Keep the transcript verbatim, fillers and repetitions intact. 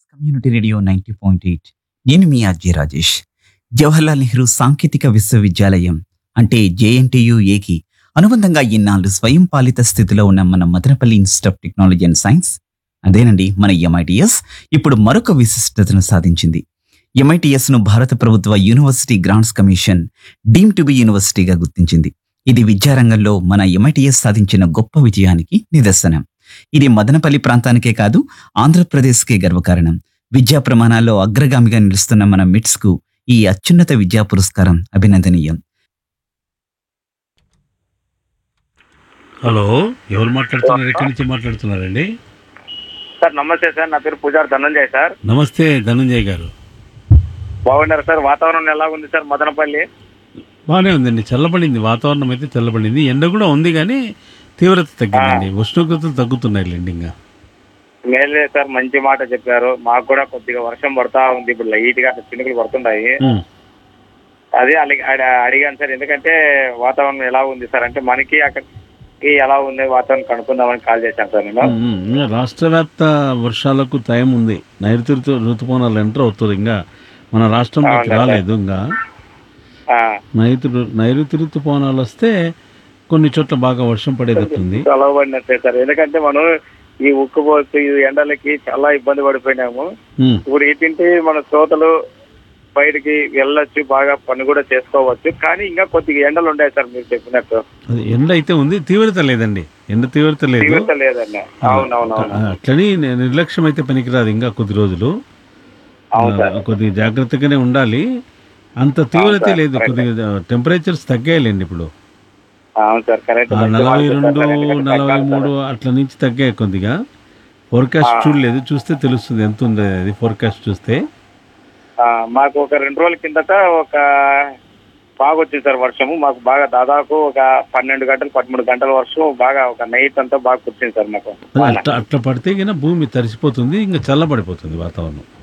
Community radio ninety point eight. నేను మీ అజయ్ రాజేష్. జవహర్లాల్ నెహ్రూ సాంకేతిక విశ్వవిద్యాలయం అంటే జేఎన్టీయుఏకి అనుబంధంగా ఇన్నాళ్ళు స్వయం పాలిత స్థితిలో ఉన్న మన Madanapalle institute of technology and science, అదేనండి మన ఎంఐటిఎస్, ఇప్పుడు మరొక విశిష్టతను సాధించింది. ఎంఐటిఎస్ ను భారత ప్రభుత్వ university grants commission deem to be యూనివర్సిటీగా గుర్తించింది. ఇది విద్యారంగంలో మన ఎంఐటిఎస్ సాధించిన గొప్ప విజయానికి నిదర్శనం. ఇది మదనపల్లి ప్రాంతానికే కాదు, ఆంధ్రప్రదేశ్కే గర్వకారణం. విద్యా ప్రమాణాల్లో అగ్రగామిగా నిలుస్తున్న మన మిట్స్ కు ఈ అత్యున్నత విద్యా పురస్కారం అభినందనీయం. హలో, ఎవరు మాట్లాడుతున్నారు? ఎక్కడి నుంచి మాట్లాడుతున్నారండి? సార్ నమస్తే సార్, నా పేరు పూజారి ధనంజయ్ సార్. నమస్తే ధనంజయ్ గారు. బాగున్నారు సార్? వాతావరణం ఎలా ఉంది సార్ మదనపల్లి? బాగానే ఉందండి, చల్లబడింది. వాతావరణం అయితే చల్లబడింది. ఎండ కూడా ఉంది కానీ తీవ్రత తగ్గిందండి. ఉష్ణోగ్రతలు తగ్గుతున్నాయిలేండి. ఇంకా మేలే సార్, మంచి మాట చెప్పారు. మాకు కూడా కొద్దిగా వర్షం పడతా ఉంది, ఇప్పుడు లైట్ గా అట్లా చినుకులు పడుతున్నాయి. ఉమ్, అదే అడిగి అడి- అడిగాను సార్, ఎందుకంటే వాతావరణం ఎలా ఉంది సార్ అంటే మనకి అక్కడికి ఎలా ఉంది వాతావరణం కనుక్కుందామని కాల్ చేశాను సార్ నేను. ఉమ్, ఉమ్. ఇంకా రాష్ట్ర వ్యాప్త వర్షాలకు టైం ఉంది. నైరుతి ఋతు ఋతుపవనాలు ఎంటర్ అవుతుంది. ఇంకా మన రాష్ట్రంలోకి అవునా సార్? రాలేదు. ఇంకా ఆ, నైరుతి ఋ- నైరుతి ఋతుపవనాలు వస్తే కొన్ని చోట్ల బాగా వర్షం పడేటట్టుంది. చాలా పడినట్టే సార్, ఎందుకంటే మనం ఈ ఉక్కుపోతు ఈ ఎండలకి చాలా ఇబ్బంది పడిపోయినాము. ఉమ్, ఇప్పుడు ఏంటంటే మన శ్రోతలు బయటికి వెళ్ళొచ్చు, బాగా పని కూడా చేసుకోవచ్చు, కానీ ఇంకా కొద్దిగా ఎండలు ఉన్నాయి సార్ మీరు చెప్పినట్టు. అది ఎండ అయితే ఉంది, తీవ్రత లేదండి. ఎండ తీవ్రత లేదు. తీవ్రత లేదన్న. అవునవునవును. ఆ, అట్లని ని- నిర్లక్ష్యం అయితే పనికిరాదు. ఇంకా కొద్ది రోజులు అవును సార్. ఆ, కొద్దిగా జాగ్రత్తగానే ఉండాలి. అంత తీవ్రత సార్, లేదు. కరెక్ట్. కొద్దిగా టెంపరేచర్స్ తగ్గాయిలేండి ఇప్పుడు. అవును సార్, కరెక్ట్. ఆ, మంచి నలభై మాట చెప్పారు రెండు సార్, ఎందుకంటే నలభై తగ్గాలి సార్. మూడు అట్ల నుంచి తగ్గాయి కొద్దిగా. ఫోర్కాస్ట్ ఆ. చూడలేదు, చూస్తే తెలుస్తుంది ఎంత ఉంది అది. ఫోర్కాస్ట్ చూస్తే ఆ, మాకు ఒక రెండు రోజుల కిందట ఒక బాగా వచ్చింది సార్ వర్షము. మాకు బాగా దాదాపు ఒక పన్నెండు గంటలు పదమూడు గంటల వర్షం బాగా ఒక నైట్ అంతా బాగా కురిసింది సార్ మాకు. అది అట్లా అట్లా పడితే గిన భూమి తడిసిపోతుంది, ఇంకా చల్లబడిపోతుంది వాతావరణం.